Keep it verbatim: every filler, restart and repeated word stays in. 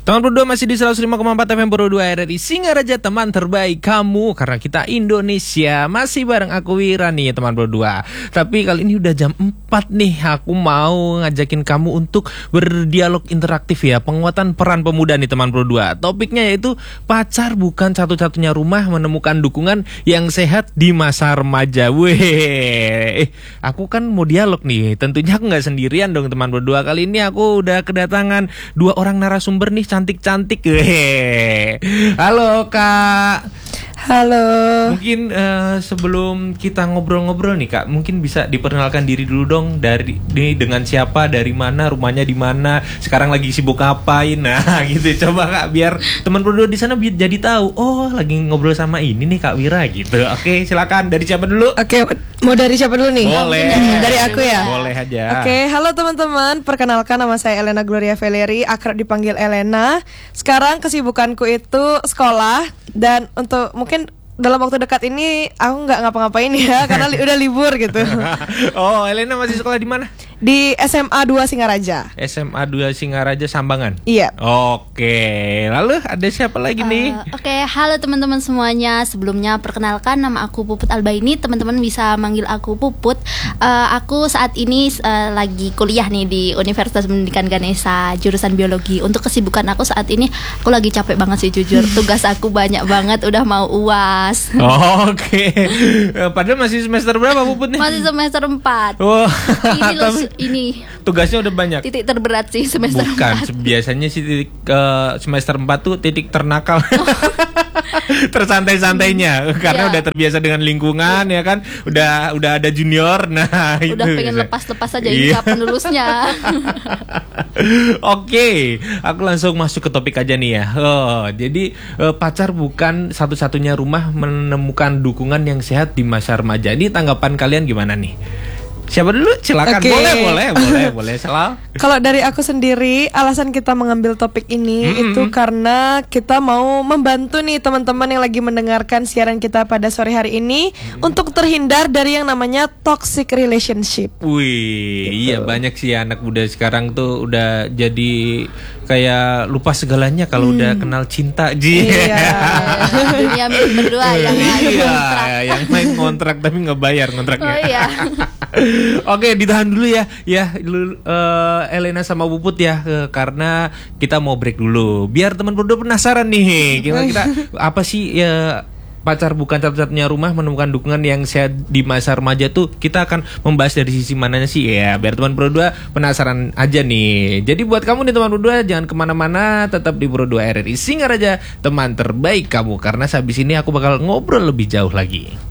Teman berdua masih di seratus lima koma empat F M Pro dua R R I Singaraja, teman terbaik kamu. Karena kita Indonesia. Masih bareng aku Wira nih teman berdua. Tapi kali ini udah jam empat nih. Aku mau ngajakin kamu untuk berdialog interaktif ya. Penguatan peran pemuda nih teman berdua. Topiknya yaitu pacar bukan satu-satunya rumah menemukan dukungan yang sehat di masa remaja. Weh, eh, aku kan mau dialog nih. Tentunya aku gak sendirian dong teman berdua. Kali ini aku udah kedatangan dua orang narasumber nih, cantik-cantik. Weh. Halo Kak. Halo. Mungkin uh, sebelum kita ngobrol-ngobrol nih Kak, mungkin bisa diperkenalkan diri dulu dong, dari ini dengan siapa, dari mana, rumahnya di mana, sekarang lagi sibuk ngapain. Nah, gitu. Coba Kak biar teman berdua di sana bi- jadi tahu. Oh, lagi ngobrol sama ini nih Kak Wira gitu. Oke, silakan. Dari siapa dulu? Oke, mau dari siapa dulu nih? Boleh. Dari aku ya. Boleh aja. Oke, halo teman-teman. Perkenalkan, nama saya Elena Gloria Veleri, akrab dipanggil Elena. Sekarang kesibukanku itu sekolah, dan untuk mungkin dalam waktu dekat ini aku nggak ngapa-ngapain ya karena li- udah libur gitu. Oh, Elena masih sekolah di mana? Di S M A dua Singaraja. S M A dua Singaraja Sambangan. Iya. Oke. Lalu ada siapa lagi nih? Uh, Oke, okay. Halo teman-teman semuanya. Sebelumnya perkenalkan, nama aku Puput Albaini. Teman-teman bisa manggil aku Puput. Uh, aku saat ini uh, lagi kuliah nih di Universitas Pendidikan Ganesha, jurusan biologi. Untuk kesibukan aku saat ini, aku lagi capek banget sih jujur. Tugas aku banyak banget, udah mau U A S. Oh, Oke. Okay. Padahal masih semester berapa Puput nih? Masih semester empat. Wah. Ini loh, Tapi ini tugasnya udah banyak. titik terberat sih semester Bukan, empat. biasanya sih titik uh, semester empat tuh titik ternakal. Tersantai-santainya karena Ya. udah terbiasa dengan lingkungan ya kan. Udah udah ada junior. Nah, Udah itu pengen bisa. lepas-lepas aja ini Iya. kapan lulusnya. Oke, aku langsung masuk ke topik aja nih ya. Oh, jadi uh, pacar bukan satu-satunya rumah menemukan dukungan yang sehat di masa remaja. Ini tanggapan kalian gimana nih? Siapa dulu? Silakan. Oke. Boleh, boleh, boleh, boleh. Selalu. Kalau dari aku sendiri, alasan kita mengambil topik ini Mm-mm. itu karena kita mau membantu nih teman-teman yang lagi mendengarkan siaran kita pada sore hari ini Mm. untuk terhindar dari yang namanya toxic relationship. Wih, iya banyak sih anak muda sekarang tuh udah jadi kayak lupa segalanya kalau udah kenal cinta. Ji. Iya. Dunia milik berdua yang lain Iya, kontrak. yang main kontrak tapi nggak bayar kontraknya. Oh iya. Oke, ditahan dulu ya, ya lu, uh, Elena sama Puput ya, uh, karena kita mau break dulu. Biar teman berdua penasaran nih, kita, kita apa sih ya, pacar bukan satu-satunya rumah menemukan dukungan yang sehat di masa remaja tuh. Kita akan membahas dari sisi mananya sih ya, biar teman berdua penasaran aja nih. Jadi buat kamu nih teman berdua, jangan kemana-mana, tetap di Pro dua R R I Singaraja, teman terbaik kamu. Karena habis ini aku bakal ngobrol lebih jauh lagi.